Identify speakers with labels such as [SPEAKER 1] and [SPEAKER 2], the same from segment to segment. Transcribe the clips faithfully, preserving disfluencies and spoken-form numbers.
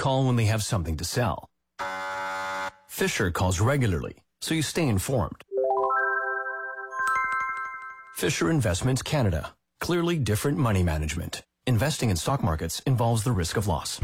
[SPEAKER 1] call when they have something to sell. Fisher calls regularly, so you stay informed. Fisher Investments Canada. Clearly different money management. Investing in stock markets involves the risk of loss.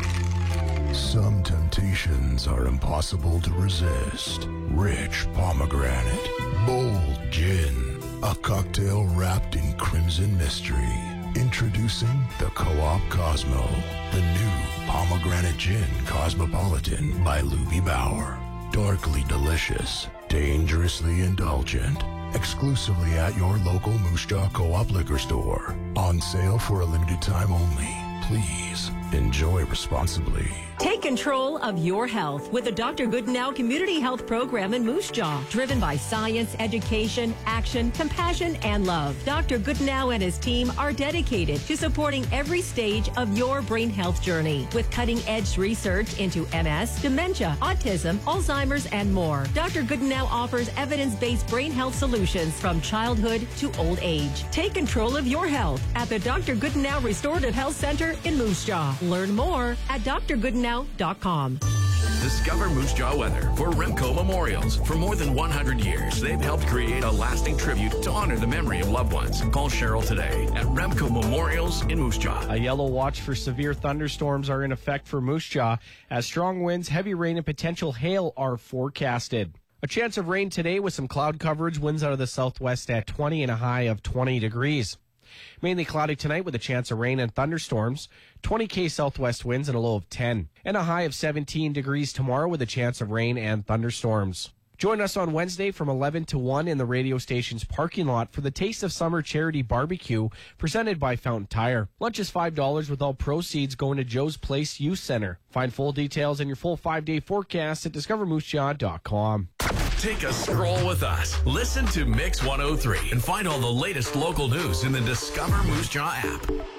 [SPEAKER 2] Some temptations are impossible to resist. Rich pomegranate, bold gin, a cocktail wrapped in crimson mystery. Introducing the Co-op Cosmo, the new pomegranate gin cosmopolitan by Luby Bauer. Darkly delicious, dangerously indulgent. Exclusively at your local Moose Jaw Co-op liquor store. On sale for a limited time only. Please enjoy responsibly.
[SPEAKER 3] Take control of your health with the Doctor Goodenow Community Health Program in Moose Jaw. Driven by science, education, action, compassion, and love. Doctor Goodenow and his team are dedicated to supporting every stage of your brain health journey with cutting-edge research into M S, dementia, autism, Alzheimer's, and more. Doctor Goodenow offers evidence-based brain health solutions from childhood to old age. Take control of your health at the Doctor Goodenow Restorative Health Center in Moose Jaw. Learn more at d r goodenow dot com.
[SPEAKER 4] Discover Moose Jaw weather for Remco Memorials. For more than one hundred years, they've helped create a lasting tribute to honor the memory of loved ones. Call Cheryl today at Remco Memorials in Moose Jaw.
[SPEAKER 5] A yellow watch for severe thunderstorms are in effect for Moose Jaw as strong winds, heavy rain, and potential hail are forecasted. A chance of rain today with some cloud coverage, winds out of the southwest at twenty and a high of twenty degrees. Mainly cloudy tonight with a chance of rain and thunderstorms, twenty kilometer southwest winds and a low of ten, and a high of seventeen degrees tomorrow with a chance of rain and thunderstorms. Join us on Wednesday from eleven to one in the radio station's parking lot for the Taste of Summer Charity Barbecue presented by Fountain Tire. Lunch is five dollars with all proceeds going to Joe's Place Youth Center. Find full details and your full five-day forecast at discover moose jaw dot com.
[SPEAKER 4] Take a stroll with us. Listen to Mix one oh three and find all the latest local news in the Discover Moose Jaw app.